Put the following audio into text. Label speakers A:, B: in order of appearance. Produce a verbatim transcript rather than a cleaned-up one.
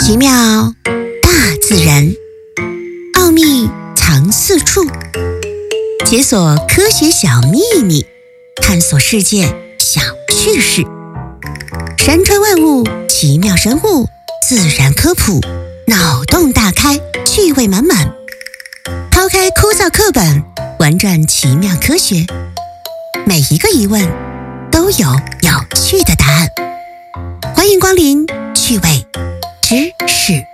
A: 奇妙大自然，奥秘藏四处，解锁科学小秘密，探索世界小趣事。山川万物，奇妙生物，自然科普，脑洞大开，趣味满满。抛开枯燥课本，玩转奇妙科学，每一个疑问都有有趣的答案。欢迎光临趣味知识